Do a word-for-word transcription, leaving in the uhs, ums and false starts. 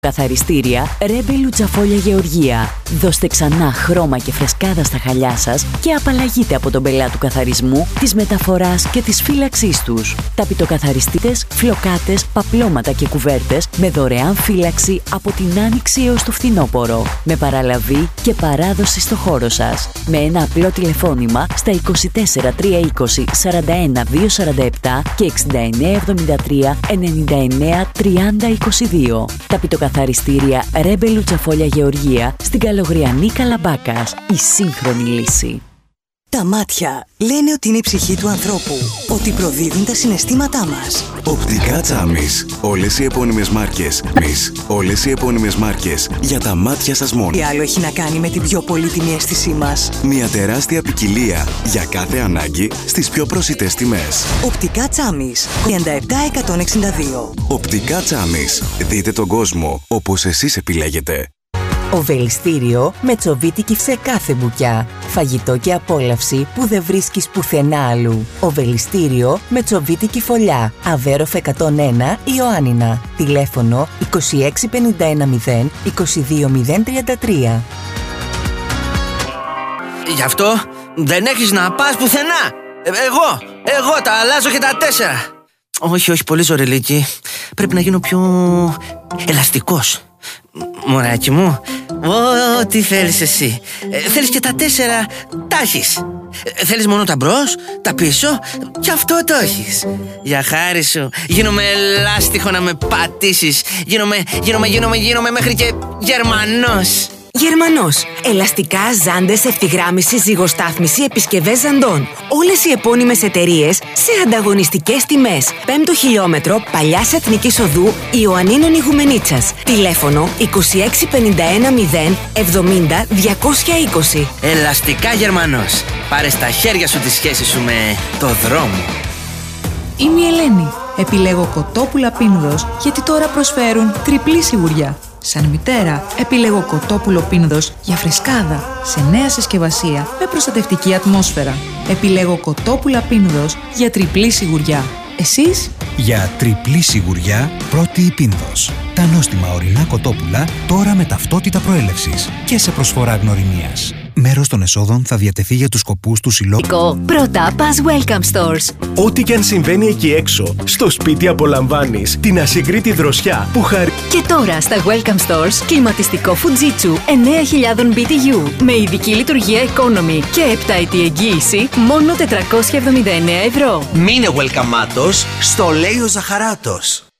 Καθαριστήρια Ρέμπε Λουτσαφόλια Γεωργία. Δώστε ξανά χρώμα και φρεσκάδα στα χαλιά σας και απαλλαγείτε από τον πελά του καθαρισμού, της μεταφοράς και της φύλαξής τους. Ταπητοκαθαριστήτες, φλοκάτες, παπλώματα και κουβέρτες με δωρεάν φύλαξη από την άνοιξη έως το φθινόπωρο. Με παραλαβή και παράδοση στο χώρο σας. Με ένα απλό τηλεφώνημα στα είκοσι τέσσερα τριακόσια είκοσι σαράντα ένα διακόσια σαράντα επτά και εξήντα εννέα εβδομήντα τρία ενενήντα εννέα τριάντα είκοσι δύο. Ταπητοκαθαριστήρια Ρέμπε Λουτσαφόλια Γεωργία στην Καλογριανή Καλαμπάκας. Η σύγχρονη λύση. Τα μάτια λένε ότι είναι η ψυχή του ανθρώπου, ότι προδίδουν τα συναισθήματά μας. Οπτικά Τσάμις. Όλες οι επώνυμες μάρκες. Μης. Όλες οι επώνυμες μάρκες για τα μάτια σας μόνο. Τι άλλο έχει να κάνει με την πιο πολύτιμη αίσθησή μας. Μια τεράστια ποικιλία για κάθε ανάγκη στις πιο προσιτές τιμές. Οπτικά Τσάμις. τριάντα επτά εκατόν εξήντα δύο. Οπτικά Τσάμις. Δείτε τον κόσμο όπως εσείς επιλέγετε. Οβελιστήριο με τσοβίτικη σε κάθε μπουκιά. Φαγητό και απόλαυση που δεν βρίσκεις πουθενά αλλού. Οβελιστήριο με τσοβίτικη φωλιά. Αβέροφ εκατόν ένα Ιωάννινα. Τηλέφωνο είκοσι έξι πενήντα ένα μηδέν είκοσι δύο μηδέν τριάντα τρία. Γι' αυτό δεν έχεις να πας πουθενά. Ε, εγώ, εγώ τα αλλάζω και τα τέσσερα. Όχι, όχι, πολύ ζωρελίκι. Πρέπει να γίνω πιο ελαστικός. Μωράκι μου, ό,τι θέλεις εσύ. ε, Θέλεις και τα τέσσερα, τα έχεις. ε, Θέλεις μόνο τα μπρος, τα πίσω, και αυτό το έχεις. Για χάρη σου, γίνομαι λάστιχο να με πατήσεις. Γίνομαι, γίνομαι, γίνομαι, γίνομαι μέχρι και Γερμανός. Γερμανός. Ελαστικά, ζάντες, ευθυγράμμιση, ζυγοστάθμιση, επισκευές ζαντών. Όλες οι επώνυμες εταιρείες σε ανταγωνιστικές τιμές. Πέμπτο χιλιόμετρο Παλιάς Εθνικής Οδού Ιωαννίνων Ιγουμενίτσας. Τηλέφωνο είκοσι έξι πενήντα ένα μηδέν εβδομήντα διακόσια είκοσι. Ελαστικά Γερμανός. Πάρε στα χέρια σου τη σχέση σου με το δρόμο. Είμαι η Ελένη. Επιλέγω κοτόπουλα πίνδος γιατί τώρα προσφέρουν τριπλή σιγουριά. Σαν μητέρα, επιλέγω κοτόπουλο πίνδος για φρεσκάδα, σε νέα συσκευασία με προστατευτική ατμόσφαιρα. Επιλέγω κοτόπουλα πίνδος για τριπλή σιγουριά. Εσείς? Για τριπλή σιγουριά, πρώτη η πίνδος. Τα νόστιμα ορεινά κοτόπουλα τώρα με ταυτότητα προέλευσης και σε προσφορά γνωριμίας. Μέρος των εσόδων θα διατεθεί για τους σκοπούς του συλλόγου. Πρώτα πας Welcome Stores. Ό,τι και αν συμβαίνει εκεί έξω, στο σπίτι απολαμβάνεις την ασυγκρίτη δροσιά που χαρεί. Και τώρα στα Welcome Stores, κλιματιστικό Fujitsu εννέα χιλιάδες μπι τι γιου με ειδική λειτουργία economy και επτάετη εγγύηση μόνο τετρακόσια εβδομήντα εννέα ευρώ. Μείνε welcome στο λέει ο Ζαχαράτος.